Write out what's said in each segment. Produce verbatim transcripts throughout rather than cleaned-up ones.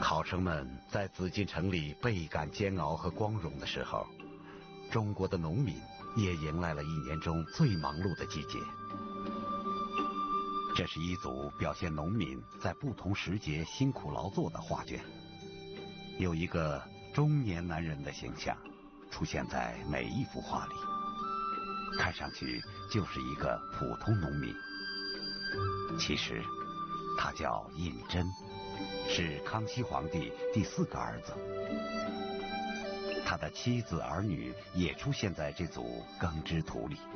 考生们在紫禁城里倍感煎熬和光荣的时候，中国的农民也迎来了一年中最忙碌的季节。这是一组表现农民在不同时节辛苦劳作的画卷，有一个中年男人的形象出现在每一幅画里，看上去就是一个普通农民。其实他叫胤禛，是康熙皇帝第四个儿子。他的妻子儿女也出现在这组耕织图里。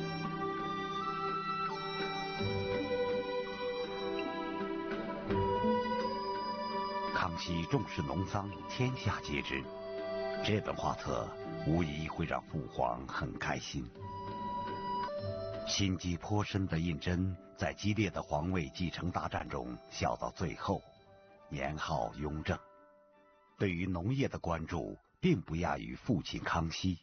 康熙重视农桑，天下皆知，这本画册无疑会让父皇很开心。心机颇深的胤禛在激烈的皇位继承大战中笑到最后，年号雍正，对于农业的关注并不亚于父亲康熙。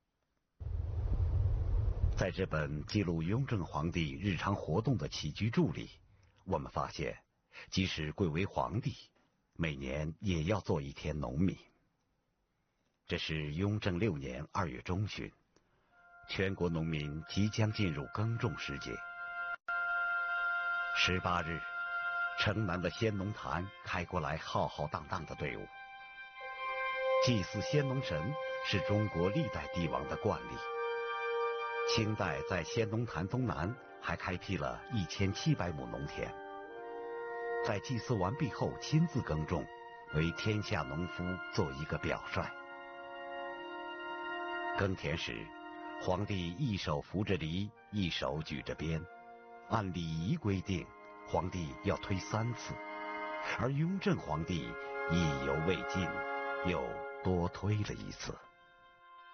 在这本记录雍正皇帝日常活动的起居注里，我们发现，即使贵为皇帝，每年也要做一天农民。这是雍正六年二月中旬，全国农民即将进入耕种时节。十八日，城南的先农坛开过来浩浩荡荡的队伍。祭祀先农神是中国历代帝王的惯例。清代在先农坛东南还开辟了一千七百亩农田，在祭祀完毕后亲自耕种，为天下农夫做一个表率。耕田时，皇帝一手扶着犁，一手举着鞭，按礼仪规定，皇帝要推三次，而雍正皇帝意犹未尽，又多推了一次。